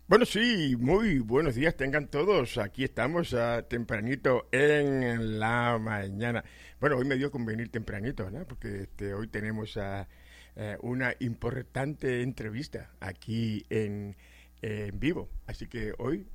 Bueno, sí, muy buenos días tengan todos. Aquí estamos tempranito en la mañana. Bueno, hoy me dio con venir tempranito, ¿no? Porque hoy tenemos una importante entrevista aquí en vivo. Así que hoy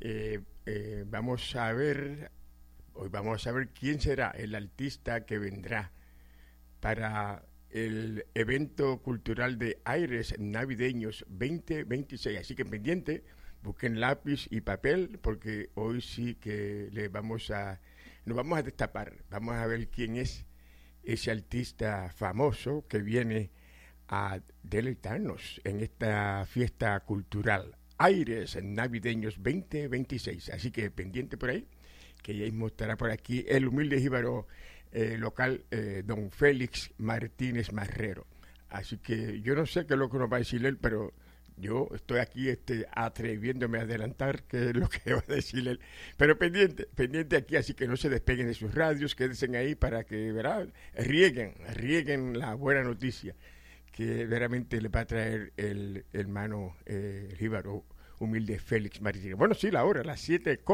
vamos a ver, quién será el artista que vendrá para el evento cultural de Aires Navideños 2026. Así que pendiente, busquen lápiz y papel, porque hoy sí que nos vamos a destapar. Vamos a ver quién es ese artista famoso que viene a deleitarnos en esta fiesta cultural Aires Navideños 2026. Así que pendiente por ahí, que ya mismo estará por aquí el humilde jíbaro local, don Félix Martínez Marrero. Así que yo no sé qué es lo que nos va a decir él, pero yo estoy aquí atreviéndome a adelantar qué es lo que va a decir él. Pero pendiente aquí, así que no se despeguen de sus radios, quédense ahí para que, ¿verdad?, rieguen la buena noticia que verdaderamente le va a traer el hermano jíbaro humilde Félix Martínez. Bueno, sí, la hora, las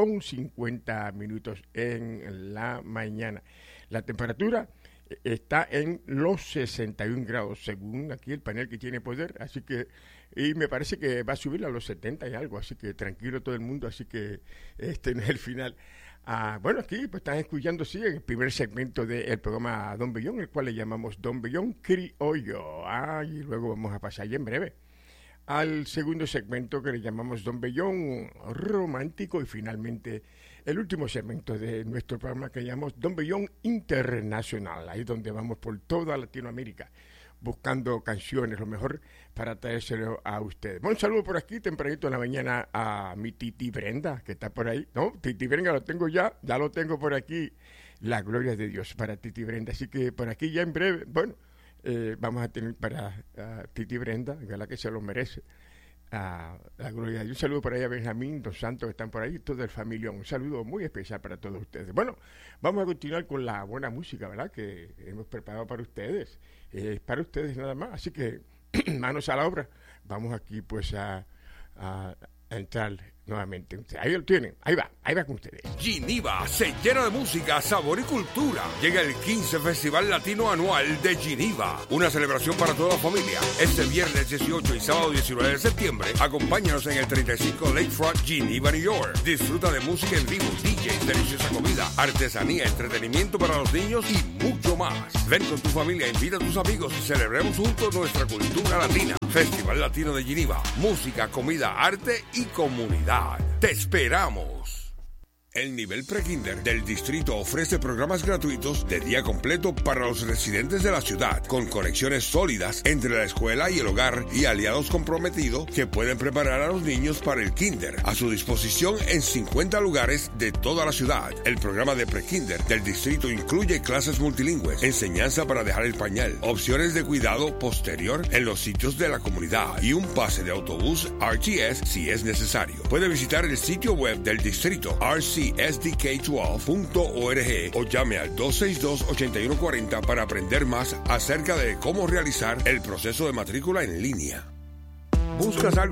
7:50 en la mañana. La temperatura está en los 61 grados, según aquí el panel que tiene poder, así que, y me parece que va a subir a los 70 y algo, así que tranquilo todo el mundo, así que este no es el final. Bueno, aquí pues están escuchando, sí, el primer segmento del programa Don Bellón, el cual le llamamos Don Bellón Criollo, y luego vamos a pasar ya en breve al segundo segmento que le llamamos Don Bellón Romántico, y finalmente el último segmento de nuestro programa que llamamos Don Bellón Internacional, ahí donde vamos por toda Latinoamérica buscando canciones, lo mejor para traérselo a ustedes. Bueno, un saludo por aquí, tempranito en la mañana, a mi Titi Brenda, que está por ahí. No, Titi Brenda lo tengo ya lo tengo por aquí. La gloria de Dios para Titi Brenda. Así que por aquí ya en breve, bueno, vamos a tener para Titi Brenda, que es la que se lo merece. La gloria de Dios. Un saludo por ahí a Benjamín, Dos Santos que están por ahí, todo el familión. Un saludo muy especial para todos ustedes. Bueno, vamos a continuar con la buena música, ¿verdad?, que hemos preparado para ustedes. Para ustedes nada más. Así que, manos a la obra. Vamos aquí pues a entrar nuevamente. Ahí lo tienen, ahí va con ustedes. Geneva se llena de música, sabor y cultura. Llega el 15 Festival Latino Anual de Geneva, una celebración para toda la familia. Este viernes 18 y sábado 19 de septiembre, acompáñanos en el 35 Lakefront, Geneva, New York. Disfruta de música en vivo, DJs, deliciosa comida, artesanía, entretenimiento para los niños y mucho más. Ven con tu familia, invita a tus amigos y celebremos juntos nuestra cultura latina. Festival Latino de Geneva, música, comida, arte y comunidad. ¡Te esperamos! El nivel prekinder del distrito ofrece programas gratuitos de día completo para los residentes de la ciudad, con conexiones sólidas entre la escuela y el hogar y aliados comprometidos que pueden preparar a los niños para el kinder, a su disposición en 50 lugares de toda la ciudad. El programa de prekinder del distrito incluye clases multilingües, enseñanza para dejar el pañal, opciones de cuidado posterior en los sitios de la comunidad y un pase de autobús RTS si es necesario. Puede visitar el sitio web del distrito rcsdk12.org o llame al 262-8140 para aprender más acerca de cómo realizar el proceso de matrícula en línea. ¿Buscas algo